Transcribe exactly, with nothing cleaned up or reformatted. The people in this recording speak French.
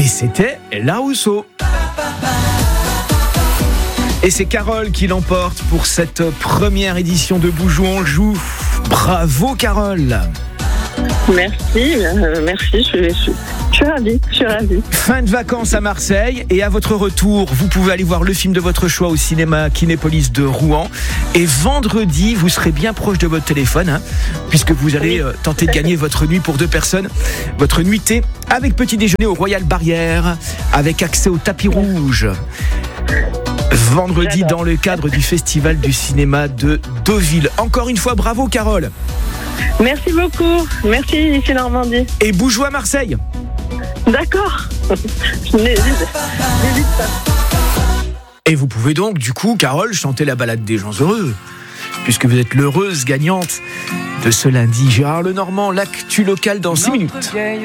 Et c'était La Rousseau. Et c'est Carole qui l'emporte pour cette première édition de Bouge ou on joue. Bravo Carole. Merci, euh, merci, je suis, je, suis, je suis ravie, je suis ravie. Fin de vacances à Marseille et à votre retour, vous pouvez aller voir le film de votre choix au cinéma Kinépolis de Rouen. Et vendredi, vous serez bien proche de votre téléphone, hein, puisque vous allez euh, tenter de gagner votre nuit pour deux personnes, votre nuitée avec petit déjeuner au Royal Barrière, avec accès au tapis rouge. Vendredi, dans le cadre du Festival du cinéma de Deauville. Encore une fois, bravo Carole. Merci beaucoup, merci ici Normandie. Et Bouge à Marseille. D'accord. Je n'hésite pas. Et vous pouvez donc, du coup, Carole, chanter la balade des gens heureux, puisque vous êtes l'heureuse gagnante de ce lundi. Gérard Lenormand, l'actu local dans six minutes.